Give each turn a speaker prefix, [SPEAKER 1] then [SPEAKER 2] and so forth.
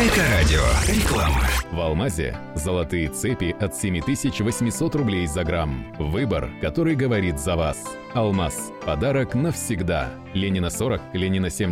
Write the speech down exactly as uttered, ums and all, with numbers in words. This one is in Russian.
[SPEAKER 1] Эко-радио. Реклама.
[SPEAKER 2] В Алмазе золотые цепи от семь тысяч восемьсот рублей за грамм. Выбор, который говорит за вас. Алмаз. Подарок навсегда. Ленина сорок, Ленина семь.